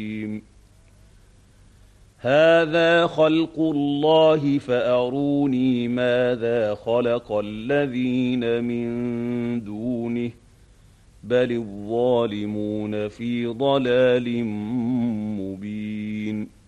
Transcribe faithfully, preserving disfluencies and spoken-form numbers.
هَٰذَا خَلْقُ اللَّهِ فَأَرُونِي مَاذَا خَلَقَ الَّذِينَ مِن دُونِهِ ۚ بَلِ الظَّالِمُونَ فِي ضَلَالٍ مُّبِينٍ